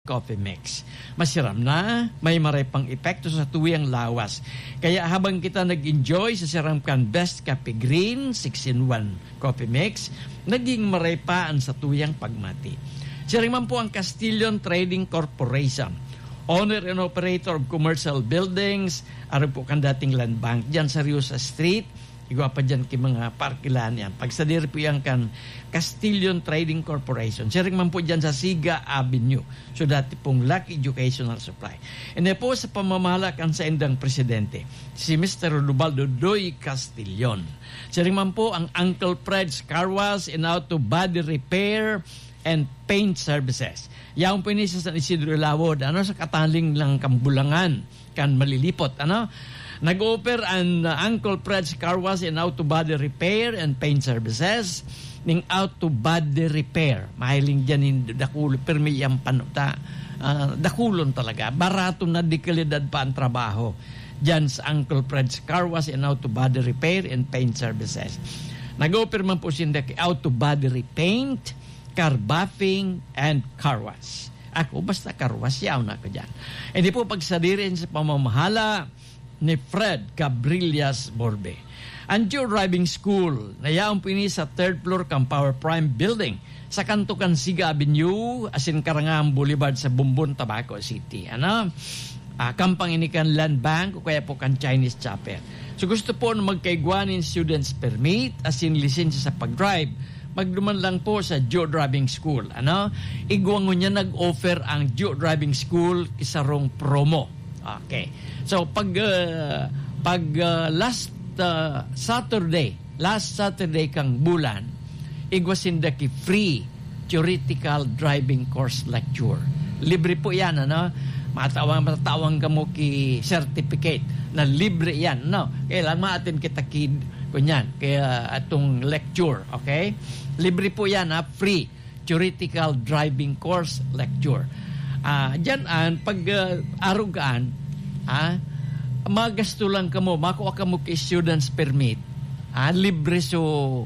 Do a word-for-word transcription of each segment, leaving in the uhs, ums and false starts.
coffee mix. Masiram na, may marepang epekto sa tuwing lawas. Kaya habang kita nag-enjoy sa Siramkan Best Cafe Green six in one coffee mix, naging marepaan sa tuyang pagmati. Siriman po ang Castillon Trading Corporation, owner and operator of commercial buildings, aron po kan dating land bank dyan sa Riusa Street. Igwa pa dyan ki mga parkilan yan. Pagsadir po yan kan Castillon Trading Corporation. Siring man po dyan sa Siga Avenue. So dati pong Lucky Educational Supply. And then po sa pamamahala kan sa endang presidente, si Mister Rodobaldo Doy Castillon. Siring man po ang Uncle Fred's Car Wash and Auto Body Repair and Paint Services. Yaong pinisa sa Isidro Lawod, ano, sa kataling lang kambulangan, kan malilipot, ano, nag-offer ang uh, Uncle Fred's Car Wash and Auto Body Repair and Paint Services ning Auto Body Repair. Mahiling dyan yung dakulo, permi yung panuta. Uh, dakulon talaga. Barato na di kalidad pa ang trabaho dyan sa Uncle Fred's Car Wash and Auto Body Repair and Paint Services. Nag-offer man po sinda kay Auto Body Repaint, car buffing, and car wash. Ako, basta car wash, yaw na ako dyan. Hindi po pagsadirin sa pamamahala ni Fred Cabrillas Borbe. Ang Geo Driving School na yaong pini sa third floor kang Power Prime Building sa kantukan Siga Avenue, asin Karangam Boulevard sa Bumbon, Tabaco City. Ano? Ah, kampang inikan land bank o kaya po kan Chinese Chapel. So gusto po na magkaigwanin students permit asin lisensya sa pag-drive, magduman lang po sa Geo Driving School. Ano? Igwango niya nag-offer ang Geo Driving School isarong promo. Okay. So pag uh, pag uh, last uh, Saturday, last Saturday kang bulan, igwasinda ki free theoretical driving course lecture. Libre po 'yan, ano? Matawang matatawang ka mo ki certificate na libre 'yan, no? Kailan maatin kita ki kunyan kaya atong lecture, okay? Libre po 'yan, ha? Free theoretical driving course lecture. Ah, uh, diyan an pag uh, arugaan, ah, magasto lang kamo, makuha kamo kay students permit. Ah, libre so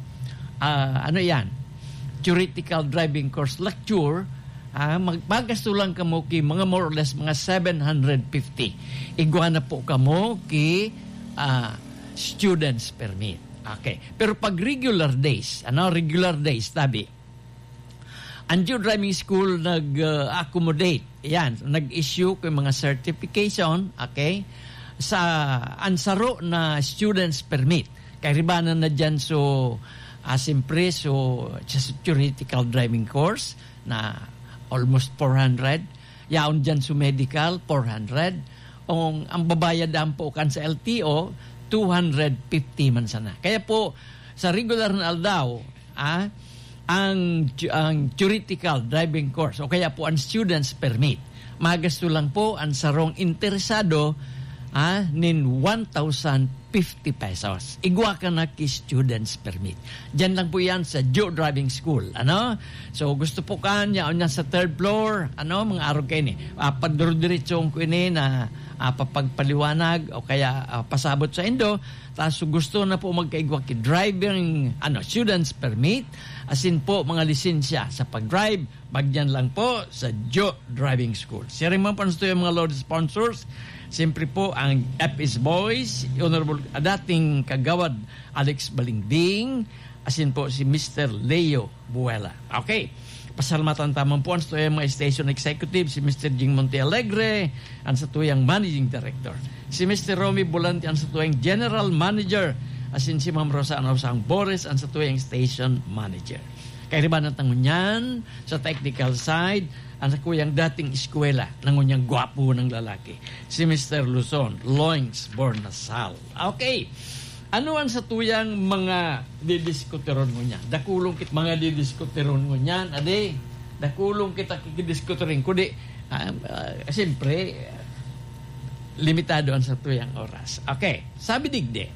ah, ano 'yan? Theoretical driving course lecture, ah, magasto lang kamo kay mga more or less mga seven hundred fifty. Igwa na po kamo kay ah, students permit. Okay. Pero pag regular days, ano regular days tabi, ang Geo Driving School nag-accommodate, uh, yan, nag-issue kay mga certification, okay, sa ansaro na students permit. Kay ribanan na dyan so, uh, simpre, so, theoretical driving course na almost four hundred. Yaon dyan so medical, four hundred. Ang, ang babayadaan po kan sa L T O, two hundred fifty man sana. Kaya po, sa regular na aldaw, ah, ang ang theoretical driving course o kaya po ang students permit, magasto lang po ang sarong interesado ah, nin one thousand fifty pesos. Igwa ka na ki students permit. Diyan lang po yan sa Geo Driving School. Ano? So gusto po kanya yan sa third floor, ano, mga araw kayo ni. Uh, Paduro-diretsong ko ini na uh, papagpaliwanag o kaya uh, pasabot sa indo. Tapos gusto na po magkaigwa ki driving, ano, students permit, asin po mga lisensya sa pag-drive, bagyan lang po sa Geo Driving School. Siya rin man po yung mga Lord sponsors. Siyempre po ang F S Boys, Honorable uh, dating kagawad Alex Balingding, asin po si Mister Leo Buela. Okay. Pasalamatan tamang po ang tuyang mga station executive, si Mister Jing Monte Alegre, ang sa tuyang managing director. Si Mister Romy Bolante, ang sa tuyang general manager, asin si Ma'am Rosa Anausang Boris, ang sa tuyang station manager. Kaya riba ng tangunyan, sa technical side, ang sa kuyang dating eskwela, nangunyang gwapo ng lalaki, si Mister Luzon, Loings Bornasal. Okay. Ano ang sa tuyang mga didiskuteron mo niyan? Dakulong kit mga didiskuteron mo niyan, ade. Dakulong kita kikidiskuterin. Kundi, uh, uh, siyempre, uh, limitado ang sa tuyang oras. Okay. Sabi digde,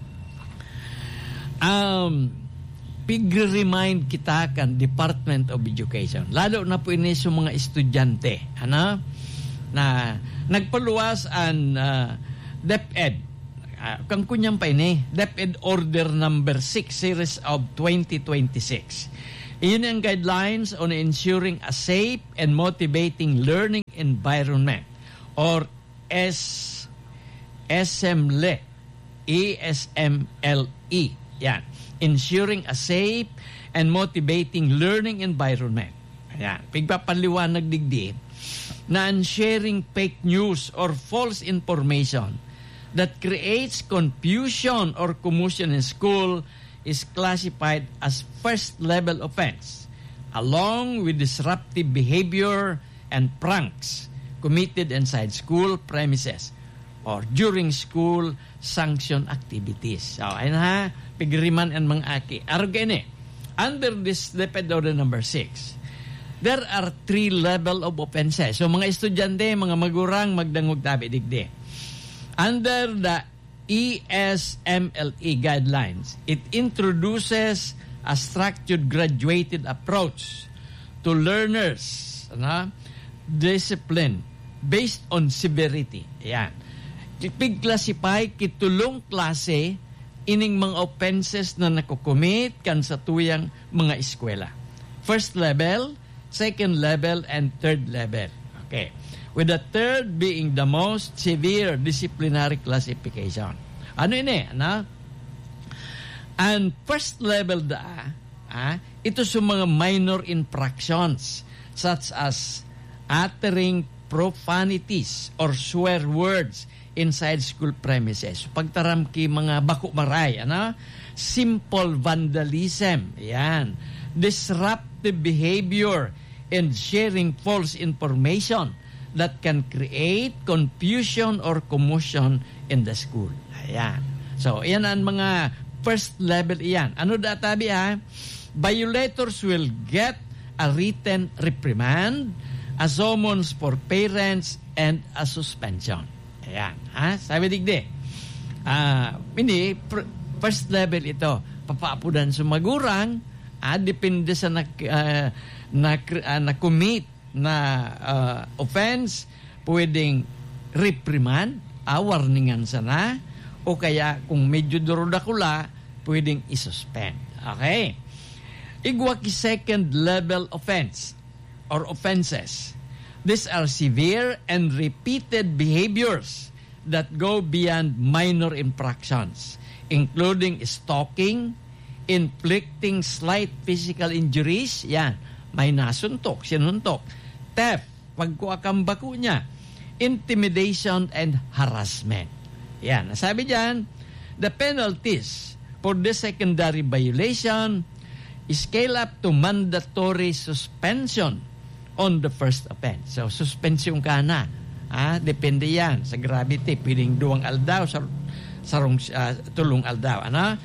um, pig-remind kita kan Department of Education. Lalo na po ini sa mga estudyante. Ano? Na nagpaluwas ang uh, DepEd. Uh, kang kunyang pa ini, DepEd Order number six series of twenty twenty-six. Iyon ang guidelines on ensuring a safe and motivating learning environment or S SMLE. E S M L E. Yan. Ensuring a safe and motivating learning environment. Ayan. Pigpapaliwanag digdi na sharing fake news or false information that creates confusion or commotion in school is classified as first-level offense, along with disruptive behavior and pranks committed inside school premises or during school sanction activities. So, ayun ha, pigriman and mga aki. Arugene, under this Deped Order number six, there are three level of offenses. So, mga estudyante, mga magurang, magdangog tabi digdi. Under the E S M L E guidelines, it introduces a structured graduated approach to learners, ano, discipline based on severity. Yan. Pig-classify kitulong klase ining mga offenses na nakukumit kan sa tuyang mga eskwela. First level, second level, and third level. Okay. With the third being the most severe disciplinary classification. Ano ini? Ano? And first level da, ah, ito sa mga minor infractions such as uttering profanities or swear words inside school premises. Pagtaram ki mga bako maray, ano? Simple vandalism, yan. Disruptive behavior and sharing false information that can create confusion or commotion in the school. Ayan. So, yan ang mga first level iyan. Ano databi ha? Violators will get a written reprimand, a summons for parents, and a suspension. Ayan. Ha? Sabi digdi. Ah, uh, ini pr- first level ito. Papaapudan sa magurang, ah, depende sa na, uh, na, uh, na commit na uh, offense, pwedeng reprimand, ah, warningan sana, o kaya kung medyo durudakula, pwedeng isuspend. Okay? Igwaki second level offense or offenses. These are severe and repeated behaviors that go beyond minor infractions, including stalking, inflicting slight physical injuries, yan, may nasuntok, sinuntok, theft, pagkuakambako niya, intimidation and harassment. Yan, sabi diyan, the penalties for this secondary violation scale up to mandatory suspension on the first offense. So, suspension ka na. Ah, depende yan sa gravity. Piling duwang aldaw, sa, sarong, uh, tulong aldaw. Ano?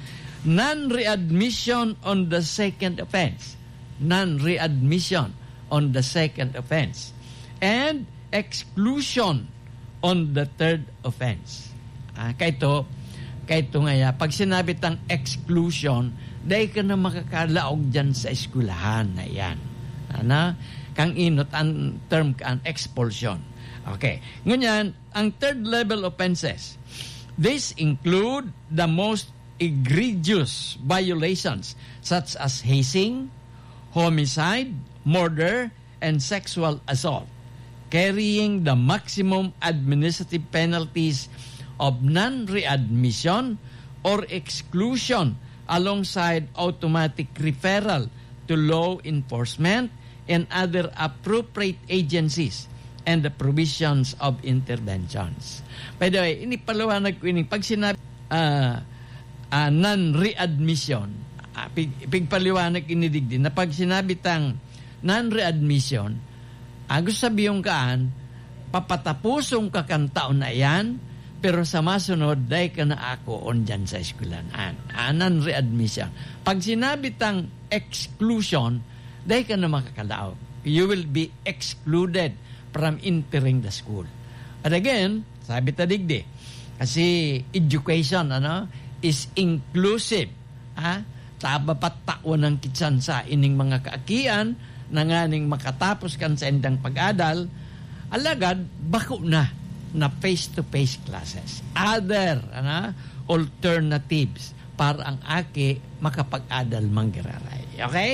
Non-readmission on the second offense. Non-readmission on the second offense. And exclusion on the third offense. Ah, kaito, kaito nga, pag sinabi tang exclusion, dahil ka na makakalaog dyan sa eskulahan na yan. Ano? Kang inot ang term ang expulsion. Okay. Ngunyan, ang third level offenses, this include the most egregious violations such as hazing, homicide, murder, and sexual assault, carrying the maximum administrative penalties of non-readmission or exclusion alongside automatic referral to law enforcement and other appropriate agencies and the provisions of interventions. By the way, ini paliwanag ko ini pag sinabi uh, uh, non-readmission, uh, pig, pigpaliwanag ini digdi na pag sinabi tang non-readmission, uh, gusto sabihin kaan, papatapusong ka kan taon na yan, pero sa masunod, dahil ka na ako on dyan sa eskwelanan. Uh, non-readmission. Pag sinabi tang exclusion, dahil ka na makakalao. You will be excluded from entering the school. And again, sabi ta digdi, kasi education ano, is inclusive. Ha? Taba patakwa ng kitsan sa ining mga kaakian na nga ning makatapos kan sa endang pag-adal, alagad, bako na na face-to-face classes. Other ano, alternatives para ang aki makapag-adal manggiraray. Okay?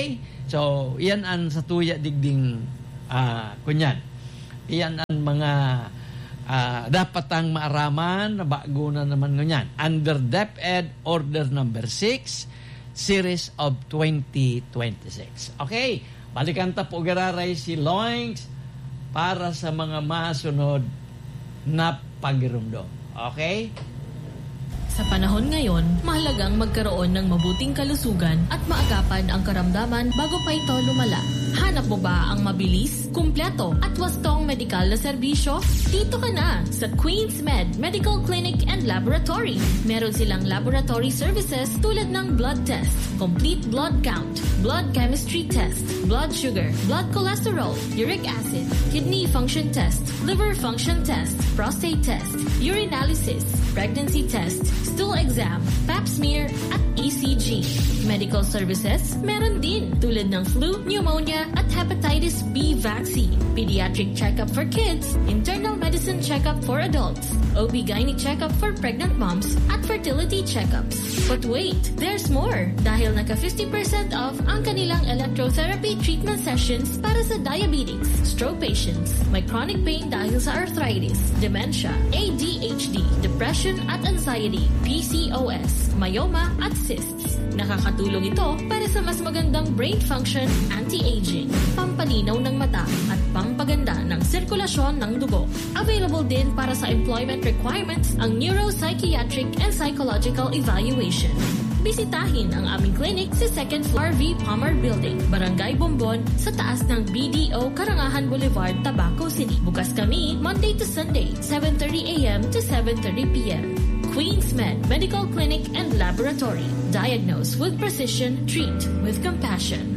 So, yan ang sa tuya digding uh, kunyan. Yan ang mga uh, dapat ang maaraman, bago na naman ngunyan. Under DepEd Order number six, Series of twenty twenty-six. Okay, balikan ta po gararay si Loings para sa mga masunod na pagirumdom. Okay? Sa panahon ngayon, mahalagang magkaroon ng mabuting kalusugan at maagapan ang karamdaman bago pa ito lumala. Hanap mo ba ang mabilis, kumpleto at wastong medikal na serbisyo? Dito ka na sa Queen's Med Medical Clinic and Laboratory. Meron silang laboratory services tulad ng blood test, complete blood count, blood chemistry test, blood sugar, blood cholesterol, uric acid, kidney function test, liver function test, prostate test, urinalysis, pregnancy test, stool exam, pap smear, at E C G. Medical services, meron din tulad ng flu, pneumonia, at hepatitis B vaccine, pediatric checkup for kids, internal medicine checkup for adults, O B G Y N checkup for pregnant moms, at fertility checkups. But wait, there's more! Dahil naka fifty percent off ang kanilang electrotherapy treatment sessions para sa diabetes, stroke patients, may chronic pain dahil sa arthritis, dementia, A D H D, depression at anxiety, P C O S, myoma at cysts. Nakakatulong ito para sa mas magandang brain function, anti-aging, pampalinaw ng mata at pampaganda ng sirkulasyon ng dugo. Available din para sa employment requirements ang neuropsychiatric and psychological evaluation. Bisitahin ang aming clinic sa second floor V. Palmer Building, Barangay Bombon, sa taas ng B D O Karangahan Boulevard, Tabaco City. Bukas kami Monday to Sunday, seven thirty a m to seven thirty p m Queen's Med Medical Clinic and Laboratory. Diagnose with precision, treat with compassion.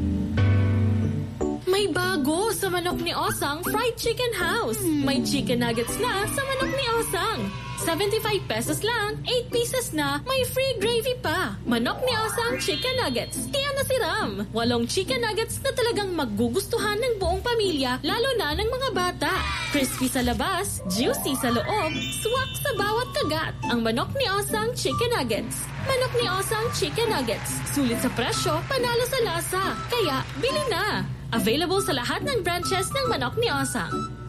May bago sa Manok ni Osang Fried Chicken House. May chicken nuggets na sa Manok ni Osang. seventy-five pesos lang, eight pieces na, may free gravy pa. Manok ni Osang Chicken Nuggets. Tiyan na si Ram. Walong chicken nuggets na talagang magugustuhan ng buong pamilya, lalo na ng mga bata. Crispy sa labas, juicy sa loob, swak sa bawat kagat. Ang Manok ni Osang Chicken Nuggets. Manok ni Osang Chicken Nuggets. Sulit sa presyo, panalo sa lasa. Kaya, bili na! Available sa lahat ng branches ng Manok ni Osang.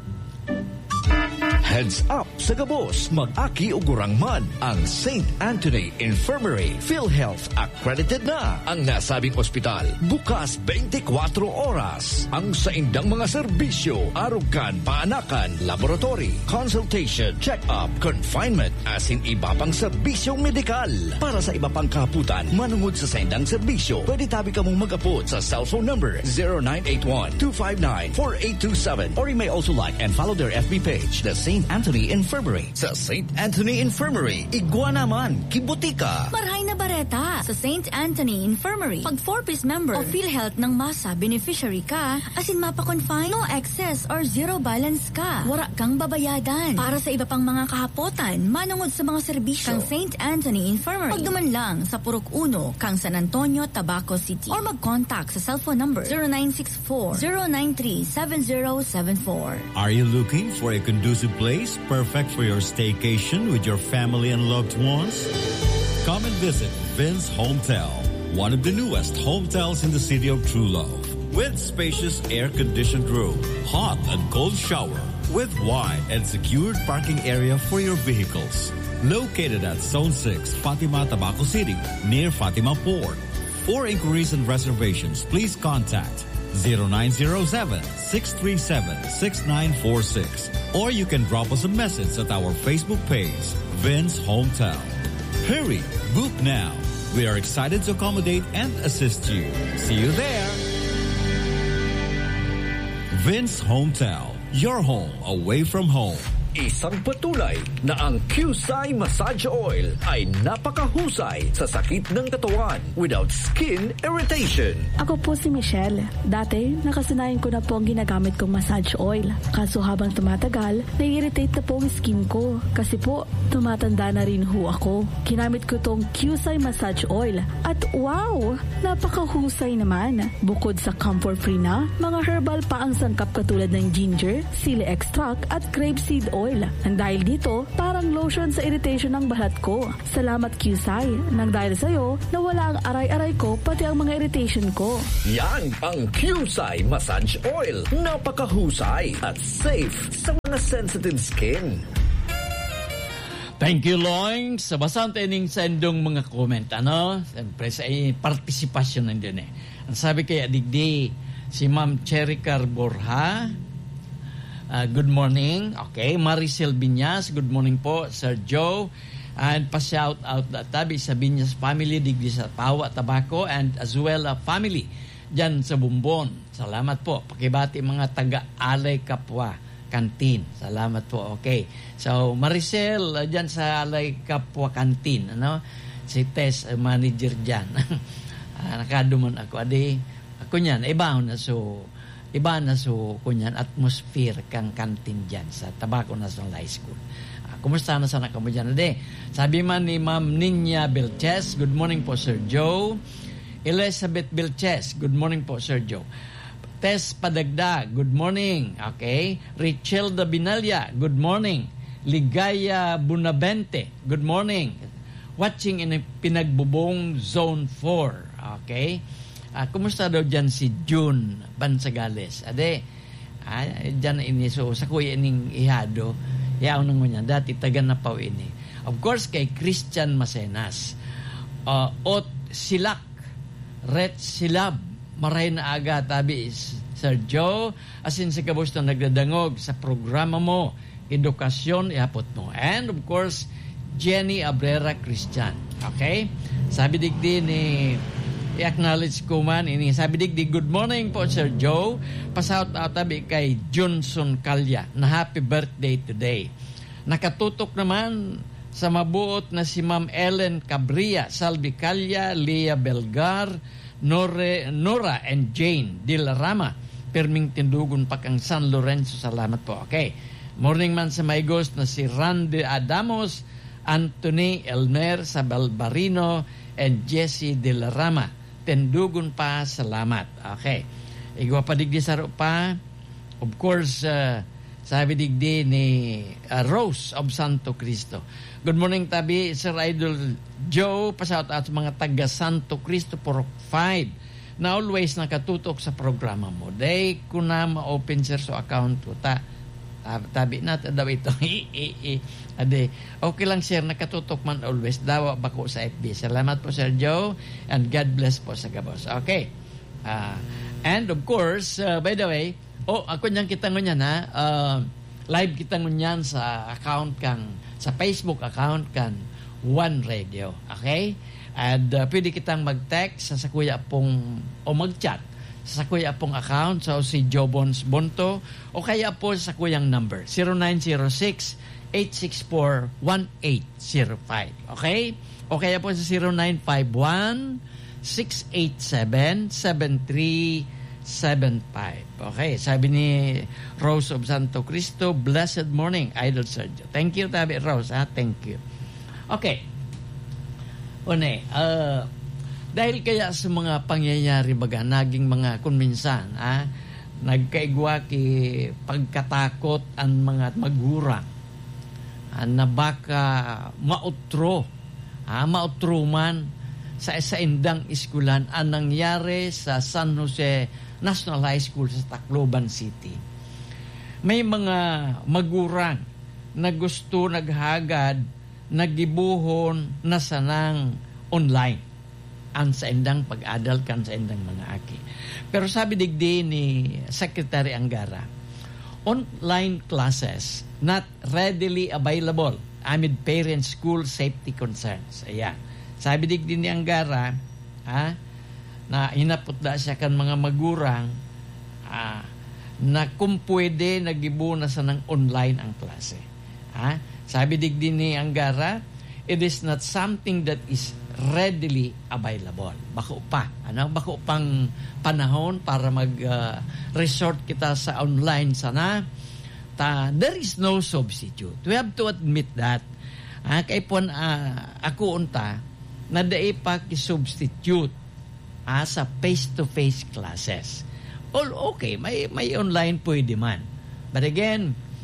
Heads up sa gabos, mag-aki ugurang man ang Saint Anthony Infirmary. PhilHealth accredited na ang nasabing ospital. Bukas twenty-four oras. Ang saindang mga serbisyo, arugan, paanakan, laboratory, consultation, check-up, confinement, asin iba pang serbisyong medikal. Para sa iba pang kaputan, manungod sa saindang serbisyo, pwede tabi ka mong mag-apot sa cellphone number zero nine eight one, two five nine, four eight two seven or you may also like and follow their F B page, the Saint Anthony Infirmary. Sa Saint Anthony Infirmary, igwa naman, kibutika. Marhay na bareta sa Saint Anthony Infirmary. Pag four-piece member o PhilHealth ng masa beneficiary ka, asin mapa-confine, no excess or zero balance ka. Wara kang babayadan. Para sa iba pang mga kahapotan, manungod sa mga serbisyo kang Saint Anthony Infirmary. Pagduman lang sa Purok Uno, kang San Antonio, Tabaco City. Or mag-contact sa cellphone number zero nine six four, zero nine three, seven zero seven four. Are you looking for a conducive place perfect for your staycation with your family and loved ones? Come and visit Vince Hometel, one of the newest hotels in the city of True Love, with spacious air-conditioned room, hot and cold shower, with wide and secured parking area for your vehicles. Located at Zone six, Fatima, Tabaco City, near Fatima Port. For inquiries and reservations, please contact zero nine zero seven, six three seven, six nine four six. Or you can drop us a message at our Facebook page, Vince Hometel. Hurry, book now. We are excited to accommodate and assist you. See you there. Vince Hometel, your home away from home. Isang patunay na ang Qsai Massage Oil ay napakahusay sa sakit ng katawan without skin irritation. Ako po si Michelle. Dati, nakasanayan ko na po ang ginagamit kong massage oil. Kaso habang tumatagal, nai-irritate na po ang skin ko. Kasi po, tumatanda na rin ho ako. Kinamit ko tong Qsai Massage Oil. At wow! Napakahusay naman. Bukod sa comfort-free na, mga herbal pa ang sangkap katulad ng ginger, sili extract at grapeseed oil. oil. Nang dahil dito, parang lotion sa irritation ng balat ko. Salamat Qsai. Nang dahil sa'yo, nawala ang aray-aray ko pati ang mga irritation ko. Yan ang Qsai Massage Oil. Napakahusay at safe sa mga sensitive skin. Thank you, Loing. Sa basang tining sendong mga comment, ano? Siyempre, sa partisipasyon nandiyan eh. Ang sabi kaya digdi, si Ma'am Cherry Carborha, uh, good morning. Okay, Maricel Binyas, good morning po. Sir Joe, and pa-shout out na tabi sa Binyas family, digdi sa Pawa, Tabaco, and Azuela family, dyan sa Bumbon. Salamat po. Pakibati mga taga-Alay Kapwa Kantin. Salamat po. Okay. So, Maricel, uh, dyan sa Alay Kapwa Kantin, ano? Si Tess, uh, manager dyan. uh, nakaduman ako. Adi, ako nyan, iba na so, iba na so, kunyan, atmosphere kang kantin dyan sa Tabaco National High School. Uh, kumusta na sana ka mo dyan? Adi, sabi man ni Ma'am Ninya Belches, good morning po, Sir Joe. Elizabeth Belches, good morning po, Sir Joe. Tess Padagda, good morning. Okay. Richelda Binalya, good morning. Ligaya Bunabente, good morning. Watching in Pinagbubong Zone four. Okay. Uh, kumusta daw dyan si June Bansagales? Ade, ah, dyan ini. So, sa kuya ining ihado, yaw nang niya. Dati tagan na pa ini. Of course, kay Christian Masenas. Uh, Ot Silak, Ret Silab, maray na aga tabi Sir Joe, asin si kabusto nagdadangog sa programa mo, edukasyon iapot mo. And of course, Jenny Abrera Christian. Okay? Sabi digdi ni i-acknowledge ko man ini. Sabi digdi, good morning po Sir Joe. Pasout out tabi kay Johnson Calya na happy birthday today. Nakatutok naman sa mabuot na si Ma'am Ellen Cabria, Salvi Calya, Leah Belgar, Nore, Nora and Jane Dilarama, Perming Tindugon pa kang San Lorenzo. Salamat po. Okay. Morning man sa may ghost na si Randy Adamos, Anthony Elmer Sabalbarino, and Jesse Dilarama. Tindugon pa. Salamat. Okay. Igwa pa digdi sa pa. Of course, uh, sabi digdi ni uh, Rose of Santo Cristo. Good morning tabi, Sir Idol Joe. Pasout out sa mga taga Santo Cristo Porok five na always nakatutok sa programa mo. Day ko na ma-open sir so account ko. Ta, tabi na daw ito. Ade, okay lang sir, nakatutok man always. Dawa bako sa F B. Salamat po Sir Joe and God bless po sa Gabos. Okay. Uh, and of course, uh, by the way, oh, ako niyang kita ngunyan ha. Uh, live kita ngunyan sa account kang, sa Facebook account kan One Radio. Okay? And uh, pwede kitang mag-text sa Sakuya Pong o mag-chat sa Sakuya Pong account. So si Jobons Bonto o kaya po sa Sakuyang number zero nine zero six, eight six four, one eight zero five. Okay? O kaya po sa zero nine five one, six eight seven, seven three seven five. Okay, sabi ni Rose of Santo Cristo, blessed morning, Idol Sergio. Thank you, tabi Rose, ha? Thank you. Okay. Une, uh, dahil kaya sa mga pangyayari baga, naging mga kunminsan, ha? Nagkaigwa ki pagkatakot ang mga magurang ha? Na baka mautro, ha? Mautro man sa isa indang iskulan ang nangyari sa San Jose National High School sa Tacloban City. May mga magurang na gusto naghagad, nagibuhon na sanang online ang sa indang pag-adal kan sa indang mga aki. Pero sabi digdi ni Secretary Angara, online classes not readily available amid parent school safety concerns. Ayan. Sabi digdi ni Angara, ha, na hinapot da siya kan mga magurang ah, na kung pwede nagibu na sa ng online ang klase. Ha? Sabi digdi ni Angara, it is not something that is readily available. Bako pa. Ano? Bako pang panahon para mag-resort uh, kita sa online sana. Ta, there is no substitute. We have to admit that. Ah, kay pon uh, ako unta na dai pa ki-substitute ah, sa face-to-face classes. All okay, may may online pwede man. But again,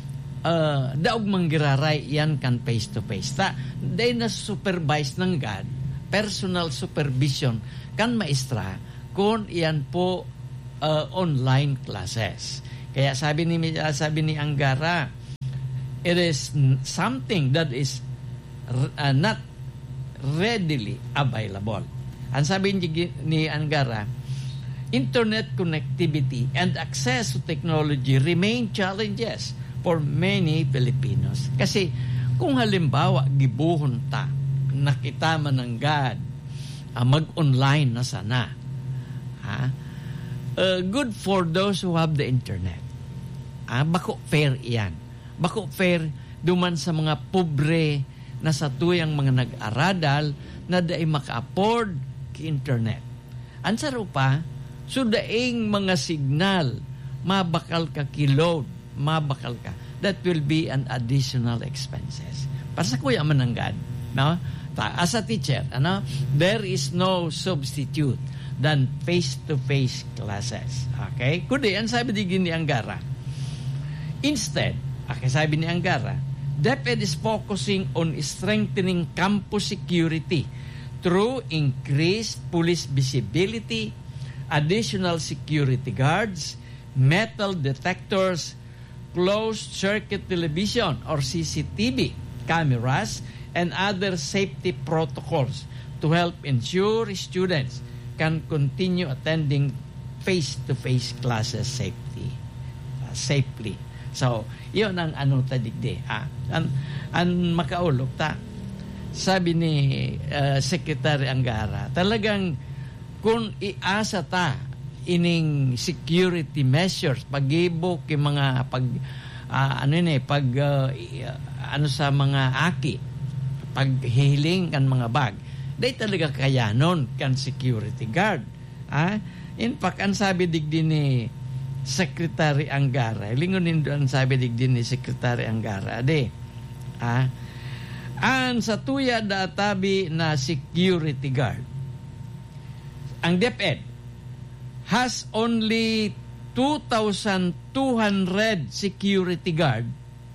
uh, daog manggiraray yan kan face-to-face. Ta, day na supervise ng God, personal supervision kan maestra kung iyan po uh, online classes. Kaya sabi ni sabi ni Angara, it is something that is uh, not readily available. Ang sabi ni, ni Angara, internet connectivity and access to technology remain challenges for many Filipinos. Kasi kung halimbawa gibuhon ta, nakita man ng God, uh, mag-online na sana. Ha? Uh, good for those who have the internet. Ah, bako fair iyan. Bako fair duman sa mga pobre na sa tuyang mga nag-aradal na daay maka-afford ki internet. Ansaro pa, so daing mga signal, mabakal ka ki-load, mabakal ka. That will be an additional expenses. Para sa kuya mananggad, no? Ta, as a teacher, ano? There is no substitute than face-to-face classes. Okay? Kundi, ang sabi digin ni Angara, instead, okay, sabi ni Angara, DepEd is focusing on strengthening campus security through increased police visibility, additional security guards, metal detectors, closed-circuit television or C C T V cameras, and other safety protocols to help ensure students can continue attending face-to-face classes safety, uh, safely. So, yun ang ano tadigdi. Ah, ang, ang makaulog ta. Sabi ni uh, Secretary Angara, talagang kung iasa ta ining security measures, pag-ibo ki mga pag uh, ano ni pag uh, ano sa mga aki, paghiling kan mga bag. Day talaga kayanon kan security guard. Ah, in fact, ang sabi digdi ni Secretary Angara, lingunin doon sabi digdi ni Secretary Angara, ade, ah, ang sa tuya databi na security guard, ang DepEd has only two thousand two hundred security guard,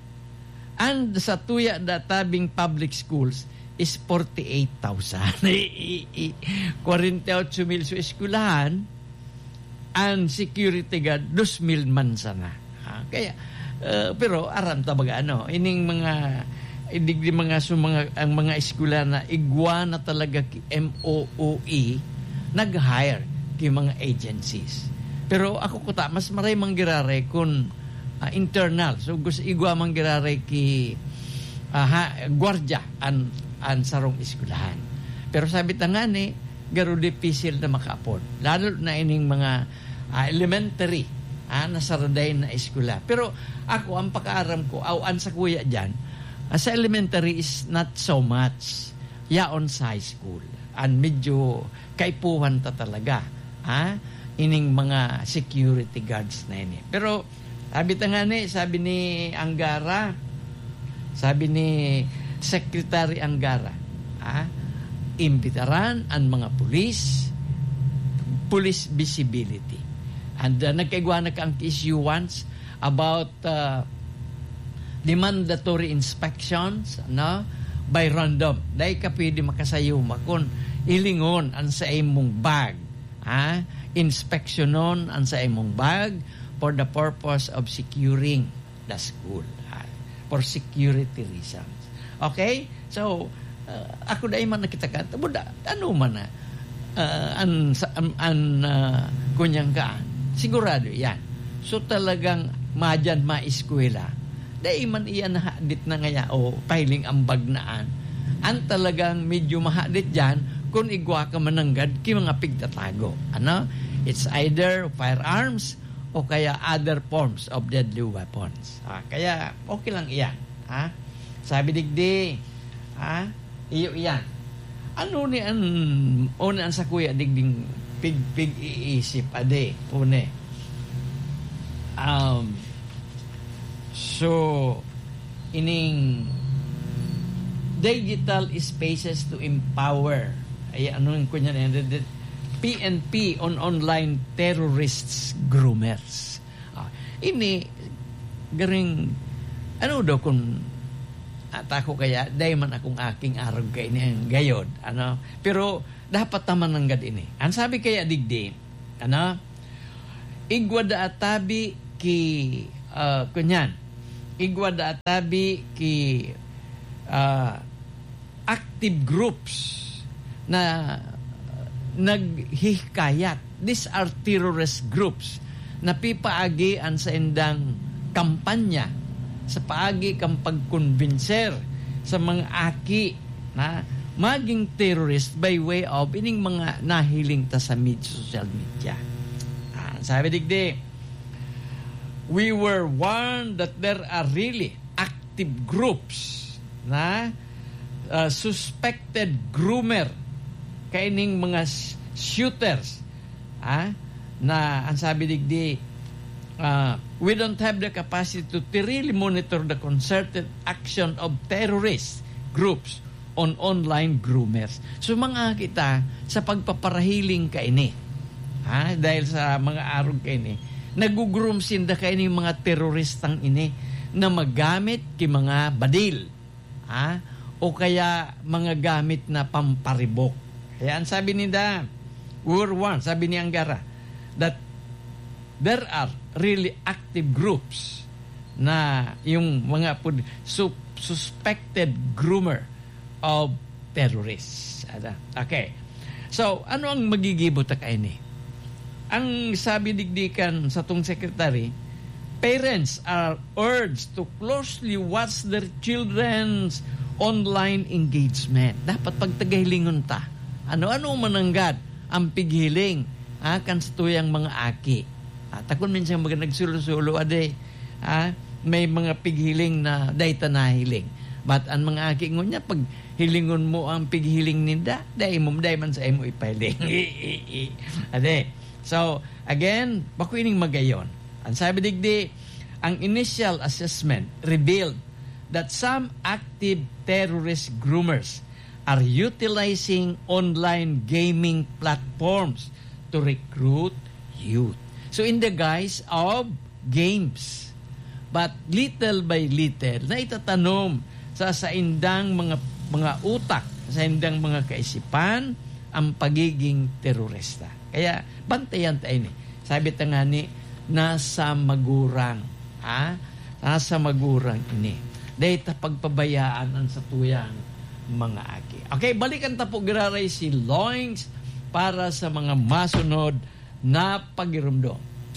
and sa tuya databing public schools is forty-eight thousand. forty-eight mil sa eskulahan, ang security guard two mil man sana. Ha? Kaya, uh, pero aram tabaga ano, ining mga, inig di mga, so mga, ang mga eskula na igwa na talaga ki M O O E, nag-hire ki mga agencies. Pero ako kuta, mas maray manggirare kung uh, internal. So, gusto igwa manggirare ki uh, ha, gwardya an, an sarong eskulahan. Pero sabi nga ni, garo difficile na maka-afford. Lalo na ining mga uh, elementary, ah, nasaraday na eskula. Pero ako, ang pakaaram ko, awan sa kuya dyan, uh, sa elementary is not so much. Yaon sa high school. And medyo kaipuhan ta talaga. Ah, ining mga security guards na ini. Pero, sabi nga ni, sabi ni Angara, sabi ni Secretary Angara, ah, imbitaran ang mga pulis, police visibility. And uh, nagkaigwa na ka ang issue once about uh, the mandatory inspections, no? By random. Dahil ka pwede makasayuma kung ilingon ang sa imong bag. Ha? Inspeksyonon ang sa imong bag for the purpose of securing the school. Ha? For security reasons. Okay? So, uh, ako dahil man nakita ka, buda, ano man na, uh, an, an, an uh, kunyang kaan, sigurado yan. So, talagang madyan maiskwela, dahil man iyan nahadit na ngaya, o piling ang bagnaan, ang talagang medyo mahadit dyan, kung igwa ka mananggad, ki mga pigtatago. Ano? It's either firearms, o kaya other forms of deadly weapons. Ah, kaya, okay lang iyan. Ha? Sabi digdi, ha? Iyo iyan. Ano ni an o an sa kuya digding pig-pig iisip ade une. Um so ining digital spaces to empower ay ano yung kunya na P N P on online terrorists groomers. Ah, ini garing Ano daw kung at ako kaya, day man akong aking arog kay ni gayod. Ano? Pero, dapat taman ng gad ini. Ang sabi kaya digdi, ano? Igwada atabi ki, uh, kunyan, igwada atabi ki uh, active groups na naghihikayat. These are terrorist groups na pipaagian sa indang kampanya sa paagi kang pagkonvinser sa mga aki na maging terrorist by way of ining mga nahiling ta sa mid social media. Ah, sabi digdi, we were warned that there are really active groups na uh, suspected groomer kaining mga shooters, ah, na ang sabi digdi, uh, we don't have the capacity to really monitor the concerted action of terrorist groups on online groomers. So mga kita sa pagpaparahiling kaini, ha, dahil sa mga arog kaini, nagugroom sinda kaini mga teroristang ini na magamit ki mga badil, ha, o kaya mga gamit na pamparibok. Kaya ang sabi nila, War One, sabi ni Angara, that there are really active groups na yung mga pud, su, suspected groomer of terrorists. Okay. So, ano ang magigibot ta kaini? Ang sabi digdikan sa tong secretary, parents are urged to closely watch their children's online engagement. Dapat pagtagahilingon ta. Ano-ano mananggad ang pighiling, ha, kan sa tuyang mga aki. At akon minsan mga nagsulo-sulo ade, ha, may mga pighiling na dayta nahiling. But ang mga aki ngunya, pag hilingon mo ang pighiling ninda, day mo, day man sa imo ipahiling. Ade. So, again, bakuining magayon. Ang sabi digdi, ang initial assessment revealed that some active terrorist groomers are utilizing online gaming platforms to recruit youth. So in the guise of games. But little by little, na itatanom sa saindang mga mga utak, sa indang mga kaisipan, ang pagiging terorista. Kaya bantayan tayo ni. Sabi ta nga ni, nasa magurang. Ha? Nasa magurang ini. Dahil ta pagpabayaan ang satuyang mga aki. Okay, balikan ta po giraray si Loings para sa mga masunod na pagirumdom.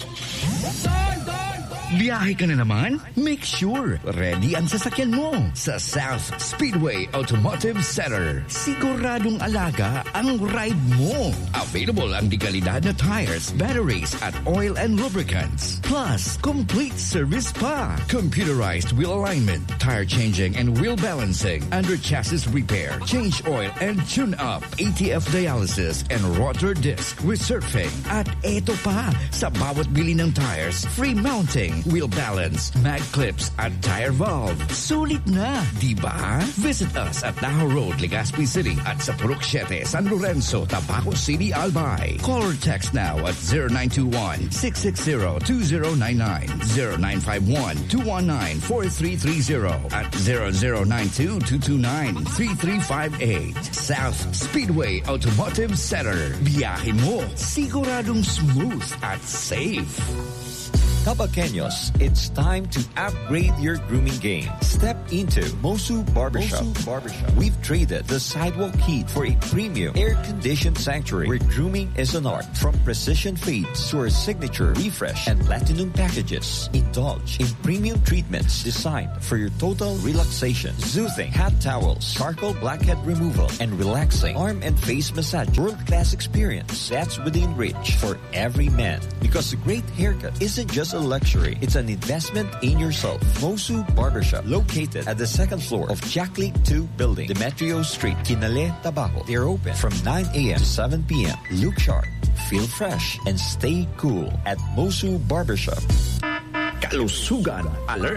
Biyahe ka na naman? Make sure ready ang sasakyan mo sa South Speedway Automotive Center. Siguradong alaga ang ride mo. Available ang dekalidad na tires, batteries at oil and lubricants. Plus, complete service pa. Computerized wheel alignment, tire changing and wheel balancing, under chassis repair, change oil and tune up, A T F dialysis and rotor disc resurfacing. At eto pa, sa bawat bili ng tires, free mounting, wheel balance, mag clips at tire valve. Sulit na, di ba? Visit us at Tahoe Road, Legazpi City at sa Purok Siete, San Lorenzo, Tabaco City, Albay. Call or text now at zero nine two one, six six zero, two zero nine nine, zero nine five one, two one nine, four three three zero at zero zero nine two, two two nine, three three five eight. South Speedway Automotive Center. Biyahe mo, siguradong smooth at safe. Tabaqueños, it's time to upgrade your grooming game. Step into Mosu Barbershop. Mosu Barbershop. We've traded the sidewalk heat for a premium air-conditioned sanctuary where grooming is an art. From precision fades to our signature refresh and platinum packages. Indulge in premium treatments designed for your total relaxation. Soothing hot towels, charcoal blackhead removal, and relaxing arm and face massage. World-class experience that's within reach for every man. Because a great haircut isn't just a luxury, it's an investment in yourself. Mosu Barbershop, located at the second floor of Jack League two building, Demetrio Street, Kinale, Tabaco. They're open from nine a.m. to seven p.m. Look sharp, feel fresh, and stay cool at Mosu Barbershop. Kalusugan Alert!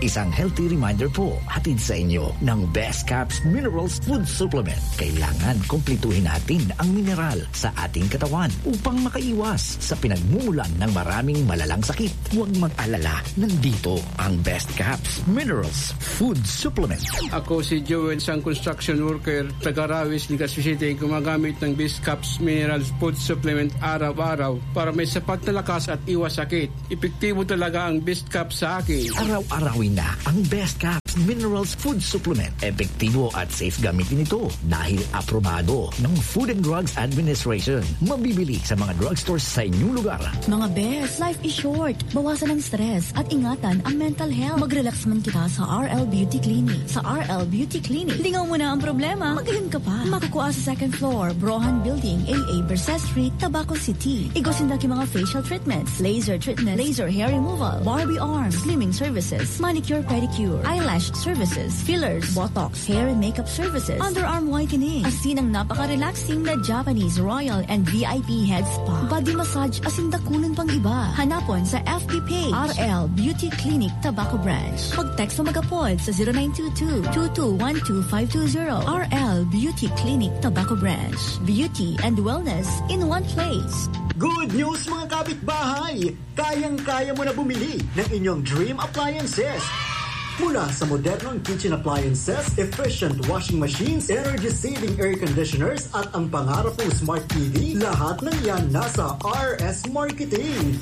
Isang healthy reminder po hatid sa inyo ng Best Caps Minerals Food Supplement. Kailangan kumpletuhin natin ang mineral sa ating katawan upang makaiwas sa pinagmumulan ng maraming malalang sakit. Huwag mag-alala, nandito ang Best Caps Minerals Food Supplement. Ako si Joel, isang construction worker, taga-Rawis, Legazpi City, gumagamit ng Best Caps Minerals Food Supplement araw-araw para may sapat na lakas at iwas sakit. Epektibo talaga ang Best Caps sa akin. Araw-arawin na ang Best Caps Minerals Food Supplement. Epektibo at safe gamitin ito dahil aprobado ng Food and Drugs Administration. Mabibili sa mga drugstores sa inyong lugar. Mga best, life is short. Bawasan ang stress at ingatan ang mental health. Mag-relax man kita sa R L Beauty Clinic. Sa R L Beauty Clinic, lingaw mo na ang problema, magaling ka pa. Makukuha sa second floor, Brohan Building, A A Berset Street, Tabaco City. Igosin daki mga facial treatments, laser treatment, laser hair removal, Barbie arms, slimming services, manicure pedicure, eyelash services, fillers, botox, hair and makeup services, underarm whitening, asin ang napaka-relaxing na Japanese Royal and V I P Head Spa, body massage asin dakunan pang iba. Hanapon sa F B page, R L Beauty Clinic Tabaco Branch. Mag-text o mag-apod sa zero nine two two, two two one two five two zero. R L Beauty Clinic Tabaco Branch. Beauty and wellness in one place. Good news mga kapitbahay! Kayang-kaya mo na bumili ng inyong dream appliances. Mula sa modernong kitchen appliances, efficient washing machines, energy-saving air conditioners at ang pangarap ng smart T V, lahat ng yan nasa R S Marketing.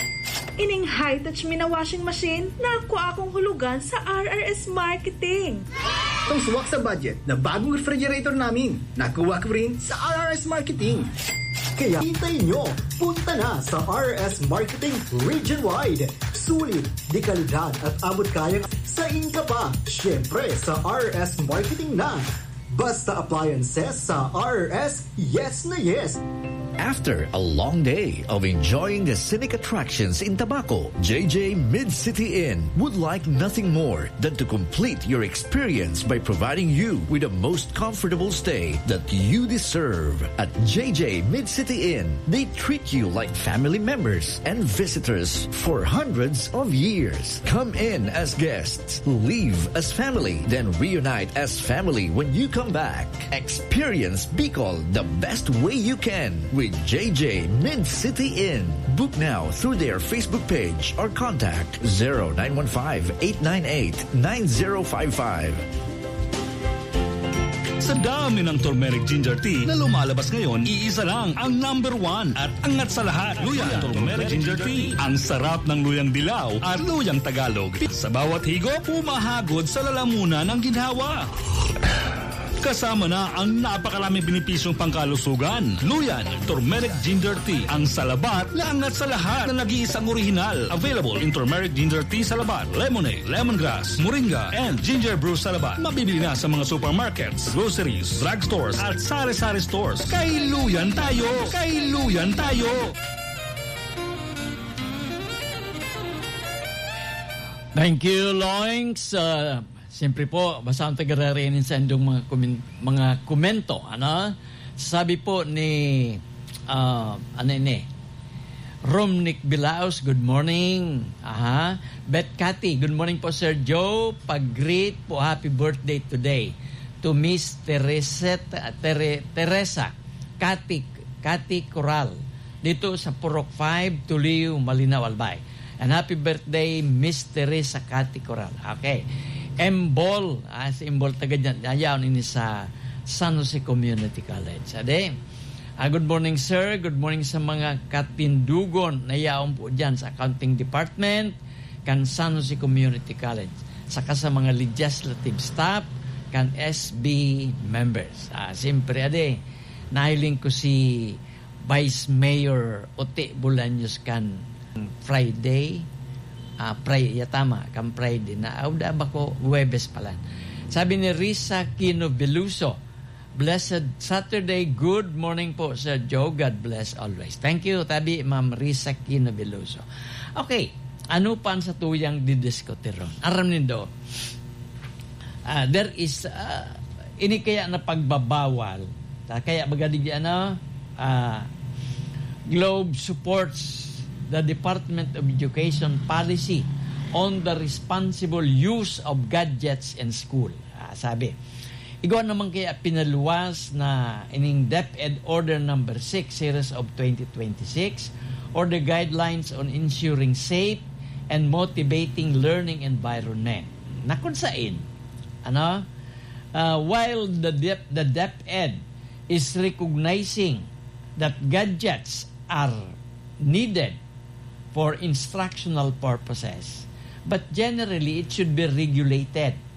Ining high-touch mina washing machine, nakuha akong hulugan sa R R S Marketing. Itong suwak sa budget na bagong refrigerator namin, nakuha ko rin sa R R S Marketing. Kaya hintay nyo, punta na sa R R S Marketing region-wide. Sulit, di kalidad at abot kayang sa inka pa. Siyempre sa R R S Marketing na. Basta appliances sa R R S, yes na yes. After a long day of enjoying the scenic attractions in Tabaco, J J Mid-City Inn would like nothing more than to complete your experience by providing you with the most comfortable stay that you deserve. At J J Mid-City Inn, they treat you like family members and visitors for hundreds of years. Come in as guests, leave as family, then reunite as family when you come back. Experience Bicol the best way you can with J J Mid-City Inn. Book now through their Facebook page or contact zero nine one five, eight nine eight, nine zero five five. Sa dami ng turmeric ginger tea na lumalabas ngayon, iisa lang ang number one at angat sa lahat. Luyang turmeric ginger tea. Ang sarap ng luyang dilaw at luyang Tagalog. Sa bawat higop, pumahagod sa lalamunan ng ginhawa. Kasama na ang napakaraming benepisyong pangkalusugan. Luyan, turmeric ginger tea. Ang salabat na angat sa lahat na nag-iisang orihinal. Available in turmeric ginger tea salabat, lemonade, lemongrass, moringa, and ginger brew salabat. Mabibili na sa mga supermarkets, groceries, drugstores, at sari-sari stores. Kay Luyan tayo! Kay Luyan tayo! Thank you, Loinks. Uh, Siyempre po, basta ang taga-rarinin sa indong mga, kumen- mga komento. Ano? Sabi po ni, uh, ano ini, Romnick Bilaos, good morning. Aha. Beth Cathy, good morning po Sir Joe. Pag-greet po, happy birthday today to Miss Teresa, Tere, Teresa Cathy, Cathy Coral. Dito sa Purok five, Tuliw, Malinaw, Albay. And happy birthday, Miss Teresa Cathy Coral. Okay. Embol, ah, si Embol taga dyan, ayaw ini sa San Jose Community College. Ade, ah, good morning sir, good morning sa mga katindugon na yaon po dyan sa accounting department, kan San Jose Community College, saka sa mga legislative staff, kan S B members. Ah, siyempre, ade, nahiling ko si Vice Mayor Ote Bolaños kan Friday, Ah, uh, Friday, ya tama, kam Friday na auda ba ko Huwebes pala. Sabi ni Risa Kino Beluso, blessed Saturday, good morning po Sir Joe, God bless always. Thank you, tabi Ma'am Risa Kino Beluso. Okay, ano pa sa tuyang didiskuteron? Aram nindo, uh, there is, uh, ini kaya na pagbabawal, kaya bagadi ano, uh, Globe supports the Department of Education policy on the responsible use of gadgets in school. Ah, sabi, igaw naman kaya pinaluwas na ining DepEd Order number six series of twenty twenty-six or the guidelines on ensuring safe and motivating learning environment. Nakunsain, ano? Uh, while the Dep- the DepEd is recognizing that gadgets are needed for instructional purposes, but generally it should be regulated